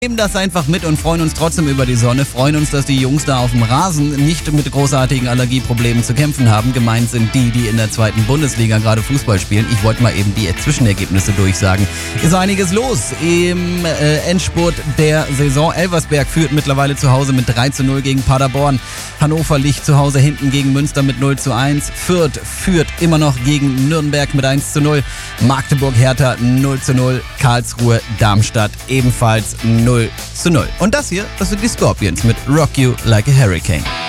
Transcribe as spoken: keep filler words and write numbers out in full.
Nehmen das einfach mit und freuen uns trotzdem über die Sonne, freuen uns, dass die Jungs da auf dem Rasen nicht mit großartigen Allergieproblemen zu kämpfen haben. Gemeint sind die, die in der zweiten Bundesliga gerade Fußball spielen. Ich wollte mal eben die Zwischenergebnisse durchsagen. Ist einiges los im äh, Endspurt der Saison. Elversberg führt mittlerweile zu Hause mit drei zu null gegen Paderborn. Hannover liegt zu Hause hinten gegen Münster mit null zu eins. Fürth führt immer noch gegen Nürnberg mit eins zu null. Magdeburg Hertha null zu null. Karlsruhe Darmstadt ebenfalls null zu null. Und das hier, das sind die Scorpions mit Rock You Like a Hurricane.